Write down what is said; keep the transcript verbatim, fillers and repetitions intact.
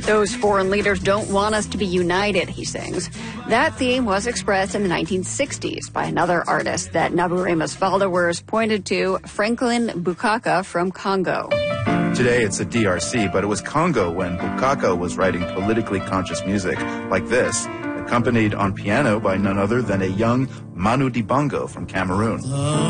Those foreign leaders don't want us to be united, he sings. That theme was expressed in the nineteen sixties by another artist that Naburema's followers pointed to, Franklin Bukaka from Congo. Today it's the D R C, but it was Congo when Bukaka was writing politically conscious music like this, accompanied on piano by none other than a young Manu Dibango from Cameroon.